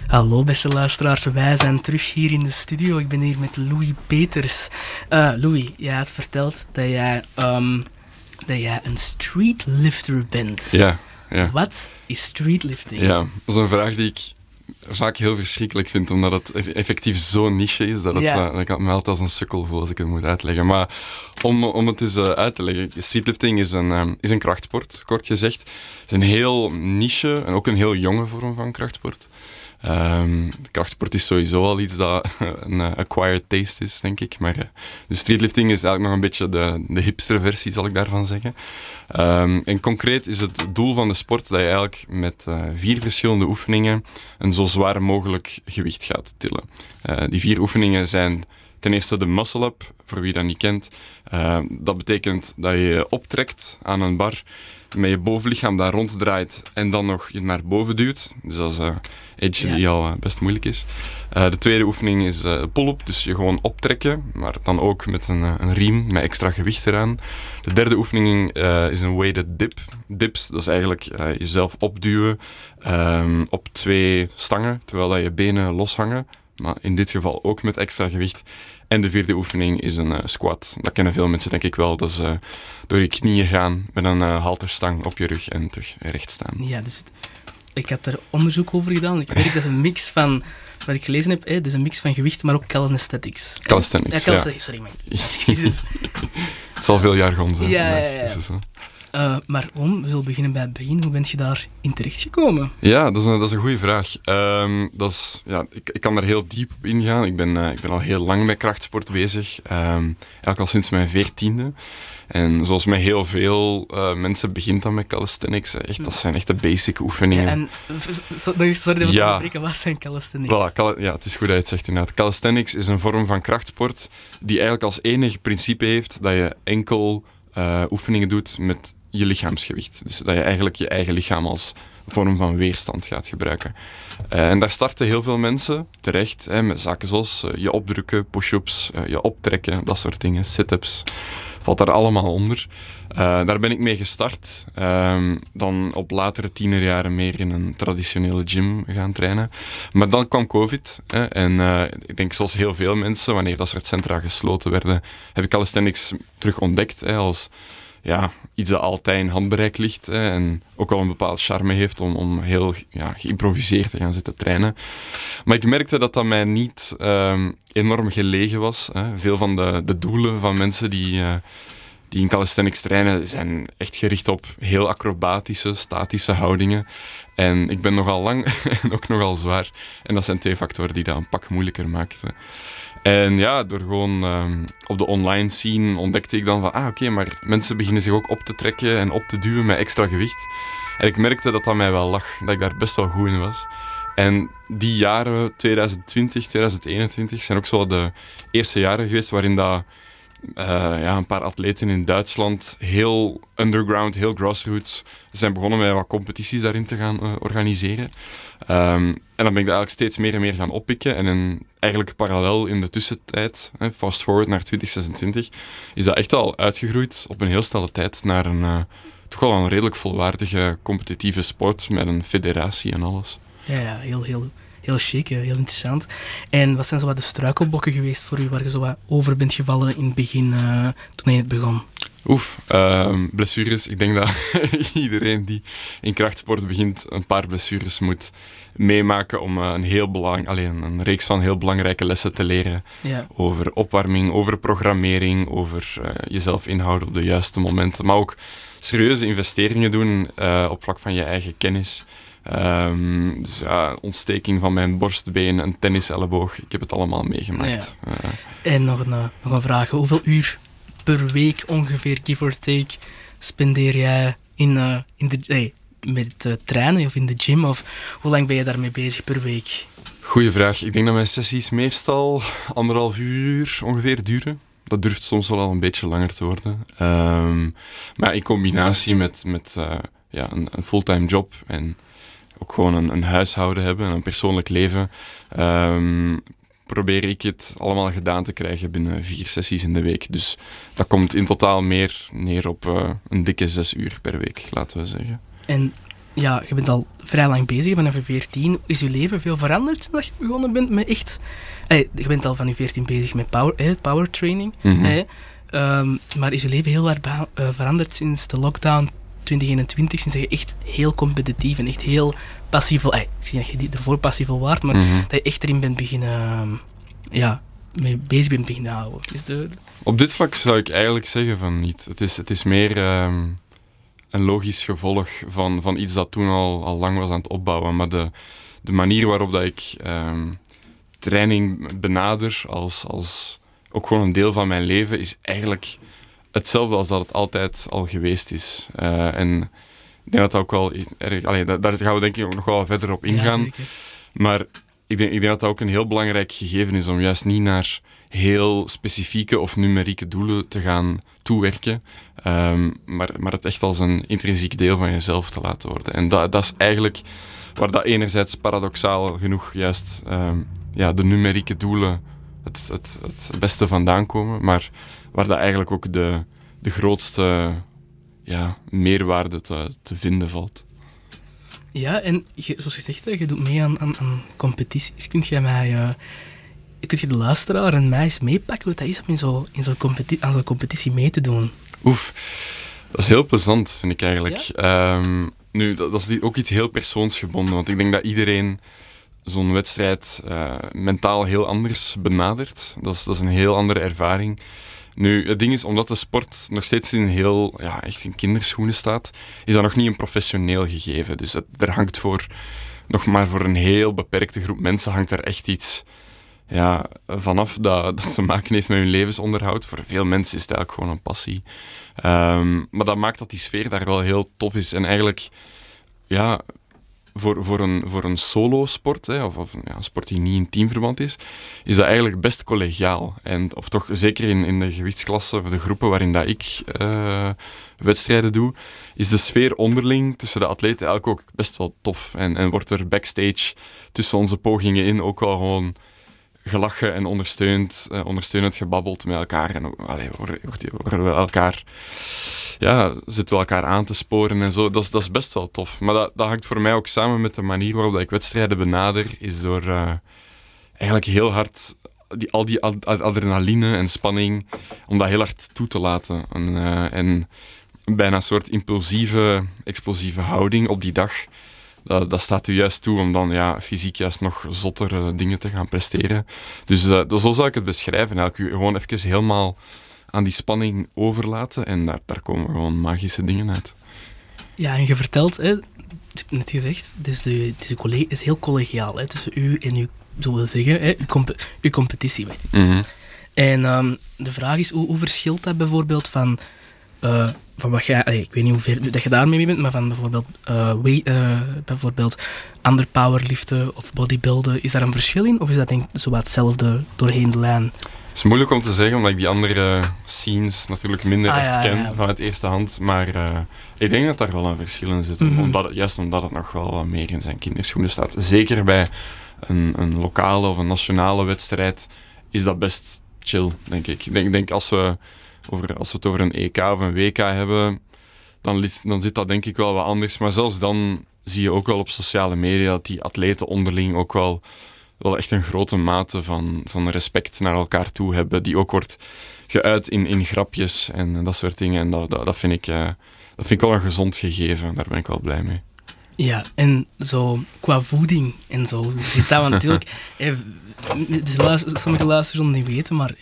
Hallo beste luisteraars, wij zijn terug hier in de studio. Ik ben hier met Louis Peters. Louis, jij had verteld dat jij een streetlifter bent. Ja. Wat is streetlifting? Ja, dat is een vraag die ik vaak heel verschrikkelijk vind, omdat het effectief zo'n niche is, dat ik me altijd als een sukkel voel als ik het moet uitleggen. Maar om het eens uit te leggen, streetlifting is een krachtsport, kort gezegd. Het is een heel niche en ook een heel jonge vorm van krachtsport. Krachtsport is sowieso al iets dat een acquired taste is, denk ik. Maar de streetlifting is eigenlijk nog een beetje de hipster versie, zal ik daarvan zeggen. En concreet is het doel van de sport dat je eigenlijk met 4 verschillende oefeningen een zo zwaar mogelijk gewicht gaat tillen. Die 4 oefeningen zijn ten eerste de muscle-up, voor wie dat niet kent. Dat betekent dat je je optrekt aan een bar, met je bovenlichaam daar ronddraait en dan nog je naar boven duwt. Dus dat is eentje die al best moeilijk is. De tweede oefening is pull-up, dus je gewoon optrekken, maar dan ook met een riem met extra gewicht eraan. De derde oefening is een weighted dip. Dips, dat is eigenlijk jezelf opduwen op 2 stangen, terwijl dat je benen loshangen. Maar in dit geval ook met extra gewicht. En de vierde oefening is een squat. Dat kennen veel mensen denk ik wel. Dat is door je knieën gaan met een halterstang op je rug en terug recht staan. Ja, dus ik had er onderzoek over gedaan. Ik weet dat is een mix van, wat ik gelezen heb, dus een mix van gewicht, maar ook calisthenics. Calisthenics, Sorry, man. Het zal veel jargon zijn. Ja. Maar we zullen beginnen bij het begin. Hoe ben je daarin terechtgekomen? Ja, dat is een goede vraag. Ik kan daar heel diep op ingaan. Ik ben al heel lang met krachtsport bezig. Eigenlijk al sinds mijn 14e. En zoals met heel veel mensen begint dan met calisthenics. Dat zijn echt de basic oefeningen. Ja, en, sorry dat we onderbreken, wat zijn calisthenics? Voilà, het is goed dat je het zegt inderdaad. Calisthenics is een vorm van krachtsport die eigenlijk als enig principe heeft dat je enkel oefeningen doet met je lichaamsgewicht. Dus dat je eigenlijk je eigen lichaam als vorm van weerstand gaat gebruiken. En daar starten heel veel mensen terecht met zaken zoals je opdrukken, push-ups, je optrekken, dat soort dingen, sit-ups. Valt daar allemaal onder. Daar ben ik mee gestart. Dan op latere tienerjaren meer in een traditionele gym gaan trainen. Maar dan kwam COVID. En ik denk zoals heel veel mensen, wanneer dat soort centra gesloten werden, heb ik calisthenics terug ontdekt als iets dat altijd in handbereik ligt en ook wel een bepaald charme heeft om heel geïmproviseerd te gaan zitten trainen. Maar ik merkte dat mij niet enorm gelegen was. Veel van de doelen van mensen die in calisthenics trainen zijn echt gericht op heel acrobatische, statische houdingen. En ik ben nogal lang en ook nogal zwaar. En dat zijn 2 factoren die dat een pak moeilijker maakten. En door gewoon op de online scene ontdekte ik dan van, oké, maar mensen beginnen zich ook op te trekken en op te duwen met extra gewicht. En ik merkte dat mij wel lag, dat ik daar best wel goed in was. En die jaren, 2020, 2021, zijn ook zo de eerste jaren geweest waarin dat een paar atleten in Duitsland heel underground, heel grassroots zijn begonnen met wat competities daarin te gaan organiseren. En dan ben ik dat eigenlijk steeds meer en meer gaan oppikken. En eigenlijk parallel in de tussentijd, fast forward naar 2026, is dat echt al uitgegroeid op een heel snelle tijd naar toch wel een redelijk volwaardige competitieve sport met een federatie en alles. Ja, heel chic, heel interessant. En wat zijn zo wat de struikelblokken geweest voor u, waar je zo wat over bent gevallen in het begin, toen je het begon? Blessures. Ik denk dat iedereen die in krachtsport begint een paar blessures moet meemaken om een reeks van heel belangrijke lessen te leren over opwarming, over programmering, over jezelf inhouden op de juiste momenten, maar ook serieuze investeringen doen op vlak van je eigen kennis. Ontsteking van mijn borstbeen, een tenniselleboog. Ik heb het allemaal meegemaakt. Ja. En nog een vraag. Hoeveel uur per week ongeveer, give or take, spendeer jij met het trainen of in de gym? Of hoe lang ben je daarmee bezig per week? Goeie vraag. Ik denk dat mijn sessies meestal 1,5 uur ongeveer duren. Dat durft soms wel al een beetje langer te worden. Maar in combinatie met een fulltime job en ook gewoon een huishouden hebben, een persoonlijk leven, probeer ik het allemaal gedaan te krijgen binnen 4 sessies in de week. Dus dat komt in totaal meer neer op een dikke 6 uur per week, laten we zeggen. En ja, je bent al vrij lang bezig, vanaf je 14. Is je leven veel veranderd sinds dat je begonnen bent met echt... je bent al van je 14 bezig met power training. Maar is je leven heel erg veranderd sinds de lockdown 2021? Sinds je echt heel competitief en echt heel passief... ik zie dat je ervoor passief waard, maar dat je echt erin bent beginnen... mee bezig bent beginnen houden. Op dit vlak zou ik eigenlijk zeggen van niet. Het is meer een logisch gevolg van iets dat toen al lang was aan het opbouwen. Maar de manier waarop dat ik training benader als ook gewoon een deel van mijn leven is eigenlijk hetzelfde als dat het altijd al geweest is. En ik denk dat ook wel erg... daar gaan we denk ik ook nog wel verder op ingaan. Ja, maar ik denk dat dat ook een heel belangrijk gegeven is om juist niet naar heel specifieke of numerieke doelen te gaan toewerken, maar het echt als een intrinsiek deel van jezelf te laten worden. En dat is eigenlijk waar dat enerzijds paradoxaal genoeg juist de numerieke doelen het beste vandaan komen, maar waar dat eigenlijk ook de grootste meerwaarde te vinden valt. Ja, en zoals je zegt, je doet mee aan competities. Kunt je de luisteraar en mij eens meepakken hoe dat is om aan zo'n competitie mee te doen? Oef, dat is heel plezant, vind ik eigenlijk. Ja? Nu, dat is ook iets heel persoonsgebonden, want ik denk dat iedereen zo'n wedstrijd mentaal heel anders benadert. Dat is een heel andere ervaring. Nu, het ding is, omdat de sport nog steeds echt in kinderschoenen staat, is dat nog niet een professioneel gegeven. Dus er hangt nog maar voor een heel beperkte groep mensen hangt er echt iets vanaf dat te maken heeft met hun levensonderhoud. Voor veel mensen is het eigenlijk gewoon een passie. Maar dat maakt dat die sfeer daar wel heel tof is. En eigenlijk, voor een solo-sport, of een sport die niet in teamverband is dat eigenlijk best collegiaal. Of toch zeker in de gewichtsklassen, of de groepen waarin dat ik wedstrijden doe, is de sfeer onderling tussen de atleten eigenlijk ook best wel tof. En wordt er backstage tussen onze pogingen in ook wel gewoon gelachen en ondersteunend gebabbeld met elkaar. En worden we elkaar... zitten we elkaar aan te sporen en zo. Dat is best wel tof. Maar dat hangt voor mij ook samen met de manier waarop dat ik wedstrijden benader, is door eigenlijk heel hard al die adrenaline en spanning, om dat heel hard toe te laten. En bijna een soort impulsieve, explosieve houding op die dag. Dat staat u juist toe om dan fysiek juist nog zottere dingen te gaan presteren. Dus zo zou ik het beschrijven. Eigenlijk gewoon even helemaal aan die spanning overlaten en daar komen gewoon magische dingen uit. Ja, en je vertelt, net gezegd, dus is heel collegiaal tussen u en uw, zullen we zeggen, uw competitie. Mm-hmm. En de vraag is, hoe verschilt dat bijvoorbeeld van wat jij, ik weet niet hoeveel dat je daarmee mee bent, maar van bijvoorbeeld ander powerliften of bodybuilden, is daar een verschil in? Of is dat denk ik zo wat hetzelfde doorheen de lijn? Het is moeilijk om te zeggen, omdat ik die andere scenes natuurlijk minder ken vanuit eerste hand. Maar ik denk dat daar wel een verschil in zit. Mm-hmm. Omdat het nog wel wat meer in zijn kinderschoenen staat. Zeker bij een lokale of een nationale wedstrijd is dat best chill, denk ik. Ik denk als we het over een EK of een WK hebben, dan zit dat denk ik wel wat anders. Maar zelfs dan zie je ook wel op sociale media dat die atleten onderling ook wel echt een grote mate van respect naar elkaar toe hebben, die ook wordt geuit in grapjes en dat soort dingen. En dat vind ik wel een gezond gegeven. Daar ben ik wel blij mee. Ja, en zo qua voeding en zo zit dat natuurlijk... sommige luisteraars zullen niet weten, maar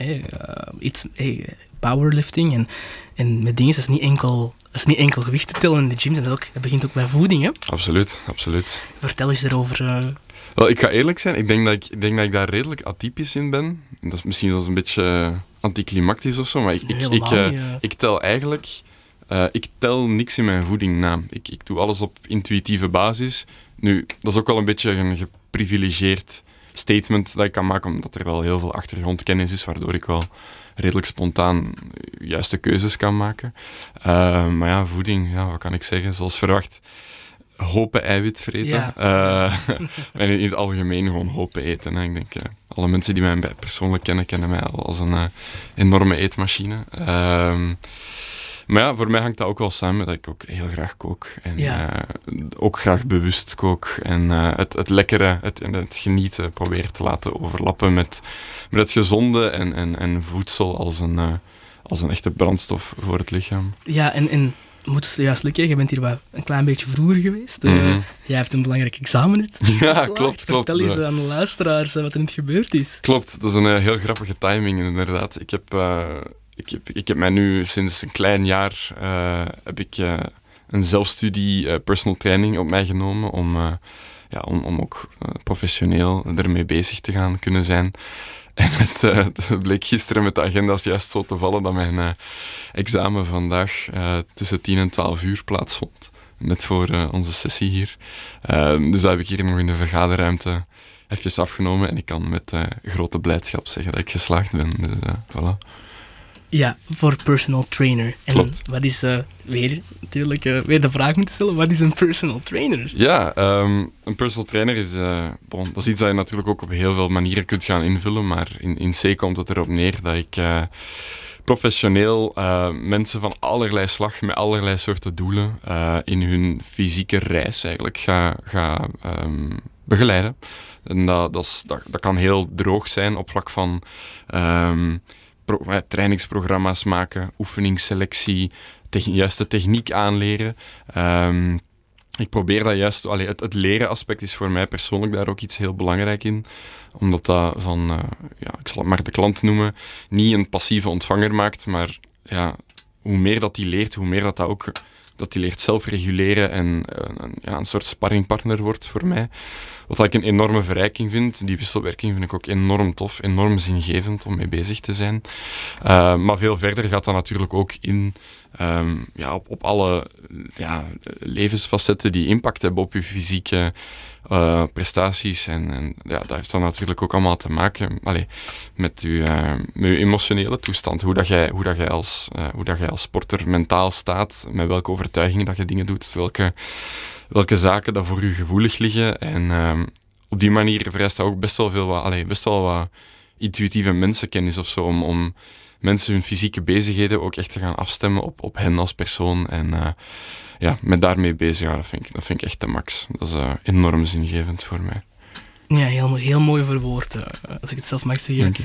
powerlifting en met dingen, dat is niet enkel gewicht te tillen in de gyms, dat begint ook bij voeding, hè? Absoluut. Vertel eens erover... Wel, ik ga eerlijk zijn, ik denk dat ik daar redelijk atypisch in ben. Dat is misschien zelfs een beetje anticlimactisch of zo, maar ik tel eigenlijk... ik tel niks in mijn voeding na. Ik doe alles op intuïtieve basis. Nu, dat is ook wel een beetje een geprivilegeerd statement dat ik kan maken, omdat er wel heel veel achtergrondkennis is, waardoor ik wel redelijk spontaan juiste keuzes kan maken. Maar ja, voeding, wat kan ik zeggen? Zoals verwacht, hopen eiwit vreten. Ja. En in het algemeen gewoon hopen eten. Hè. Ik denk, alle mensen die mij persoonlijk kennen mij al als een enorme eetmachine. Maar ja, voor mij hangt dat ook wel samen met dat ik ook heel graag kook. En ook graag bewust kook. En het lekkere, het genieten probeer te laten overlappen met het gezonde en voedsel als een echte brandstof voor het lichaam. Ja, en moet het juist lukken, je bent hier wel een klein beetje vroeger geweest. Jij hebt een belangrijk examen net geslaagd. Klopt. Vertel eens aan de luisteraars wat er net gebeurd is. Klopt, dat is een heel grappige timing inderdaad. Ik heb mij nu sinds een klein jaar een zelfstudie personal training op mij genomen om ook professioneel ermee bezig te gaan kunnen zijn. En het bleek gisteren met de agenda's juist zo te vallen dat mijn examen vandaag tussen 10 en 12 uur plaatsvond. Net voor onze sessie hier. Dus dat heb ik hier nog in de vergaderruimte even afgenomen en ik kan met grote blijdschap zeggen dat ik geslaagd ben. Dus voilà. Ja, voor personal trainer. En Klopt. wat is, weer de vraag moeten stellen, wat is een personal trainer? Ja, een personal trainer is, dat is iets dat je natuurlijk ook op heel veel manieren kunt gaan invullen, maar in C komt het erop neer dat ik professioneel mensen van allerlei slag, met allerlei soorten doelen, in hun fysieke reis eigenlijk ga begeleiden. En dat kan heel droog zijn op vlak van trainingsprogramma's maken, oefeningsselectie, juiste techniek aanleren. Ik probeer dat juist... Het leren aspect is voor mij persoonlijk daar ook iets heel belangrijk in. Omdat dat van... ik zal het maar de klant noemen, niet een passieve ontvanger maakt, maar ja, hoe meer dat die leert, hoe meer dat ook... Dat die leert zelfreguleren en een soort sparringpartner wordt voor mij. Wat ik een enorme verrijking vind. Die wisselwerking vind ik ook enorm tof, enorm zingevend om mee bezig te zijn. Maar veel verder gaat dat natuurlijk ook in op alle levensfacetten die impact hebben op je fysieke prestaties. En dat heeft dan natuurlijk ook allemaal te maken met je emotionele toestand. Hoe dat jij als sporter mentaal staat, met welke overtuigingen dat je dingen doet, welke zaken dat voor je gevoelig liggen. En op die manier vereist dat ook best wel wat intuïtieve mensenkennis of zo, om mensen hun fysieke bezigheden ook echt te gaan afstemmen op hen als persoon. En met daarmee bezig gaan, dat vind ik echt de max. Dat is enorm zingevend voor mij. Ja, heel mooi verwoord, als ik het zelf mag zeggen.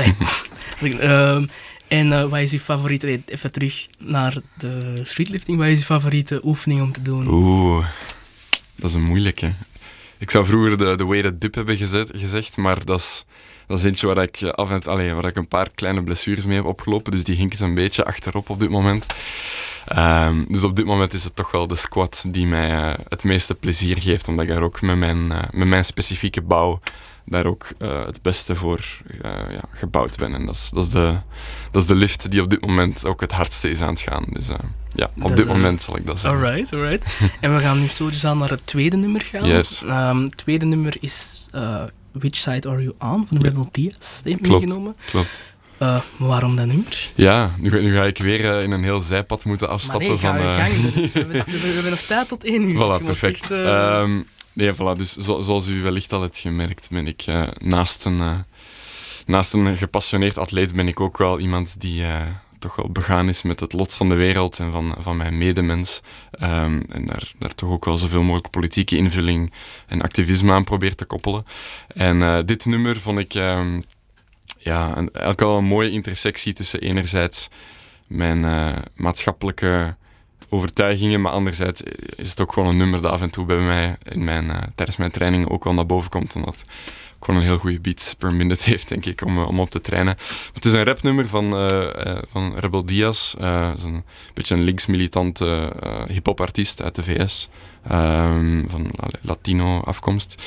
En wat is je favoriete... Even terug naar de streetlifting. Wat is je favoriete oefening om te doen? Oeh, dat is een moeilijke. Ik zou vroeger de weighted dip hebben gezegd, maar dat is eentje waar ik een paar kleine blessures mee heb opgelopen, dus die hinkt een beetje achterop op dit moment. Dus op dit moment is het toch wel de squat die mij het meeste plezier geeft, omdat ik daar ook met mijn specifieke bouw daar ook het beste voor gebouwd ben. En dat is de lift die op dit moment ook het hardste is aan het gaan. Dus op dit moment zal ik dat zeggen. Alright. En we gaan nu stilletjes aan naar het tweede nummer gaan. Yes. Het tweede nummer is Which Side Are You On? Van Rebel Diaz. Die heb ik meegenomen. Klopt. Waarom dat nummer? Ja, nu ga ik weer in een heel zijpad moeten afstappen. Maar nee, ga je gang. We hebben nog tijd tot 1 uur. Voilà, perfect. Voilà, dus zoals u wellicht al hebt gemerkt, ben ik naast een gepassioneerd atleet ben ik ook wel iemand die toch wel begaan is met het lot van de wereld en van mijn medemens. En daar toch ook wel zoveel mogelijk politieke invulling en activisme aan probeert te koppelen. En dit nummer vond ik eigenlijk wel een mooie intersectie tussen enerzijds mijn maatschappelijke overtuigingen, maar anderzijds is het ook gewoon een nummer dat af en toe bij mij tijdens mijn trainingen ook wel naar boven komt, omdat het gewoon een heel goede beats per minute heeft, denk ik, om op te trainen. Het is een rapnummer van Rebel Diaz, een beetje een links-militante hip-hop-artiest uit de VS, van Latino afkomst.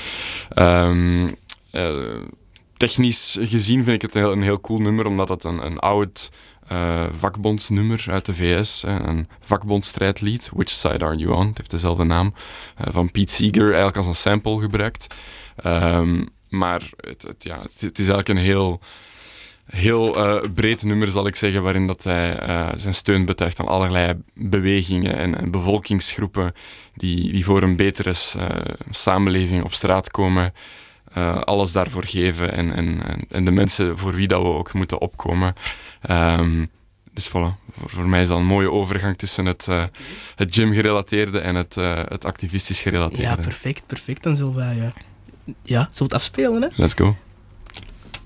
Technisch gezien vind ik het een heel cool nummer, omdat het een oud vakbondsnummer uit de VS, een vakbondstrijdlied, Which Side Are You On? Het heeft dezelfde naam, van Pete Seeger, eigenlijk als een sample gebruikt. Maar het is eigenlijk een heel breed nummer, zal ik zeggen, waarin dat hij zijn steun betuigt aan allerlei bewegingen en bevolkingsgroepen die voor een betere samenleving op straat komen, alles daarvoor geven en de mensen voor wie dat we ook moeten opkomen. Dus voilà, voor mij is dat een mooie overgang tussen het gym-gerelateerde en het activistisch gerelateerde. Ja, perfect. Dan zullen wij... zullen we het afspelen, hè? Let's go.